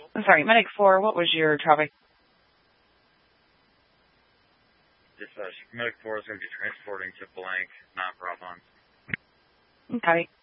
I'm sorry, Medic 4, what was your traffic? Dispatch, Medic 4 is going to be transporting to blank, not Brabant. Okay.